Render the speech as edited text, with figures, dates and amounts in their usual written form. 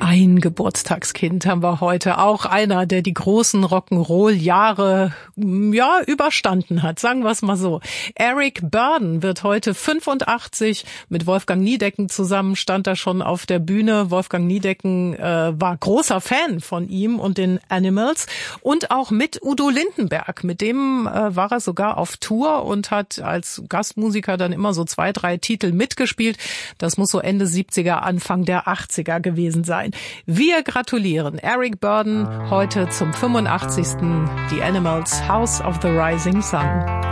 Ein Geburtstagskind haben wir heute, auch einer, der die großen Rock'n'Roll-Jahre überstanden hat, sagen wir es mal so. Eric Burdon wird heute 85, mit Wolfgang Niedecken zusammen stand er schon auf der Bühne. Wolfgang Niedecken war großer Fan von ihm und den Animals und auch mit Udo Lindenberg. Mit dem war er sogar auf Tour und hat als Gastmusiker dann immer so 2, 3 Titel mitgespielt. Das muss so Ende 70er, Anfang der 80er gewesen sein. Wir gratulieren Eric Burdon heute zum 85. The Animals House of the Rising Sun.